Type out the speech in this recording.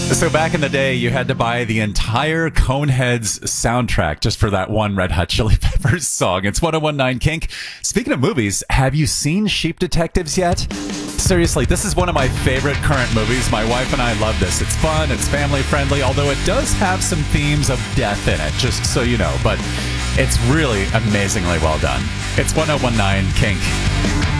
So back in the day, you had to buy the entire Coneheads soundtrack just for that one Red Hot Chili Peppers song. It's 1019 Kink. Speaking of movies, have you seen Sheep Detectives yet? Seriously, this is one of my favorite current movies. My wife and I love this. It's fun, it's family friendly, although it does have some themes of death in it, just so you know. But it's really amazingly well done. It's 1019 Kink.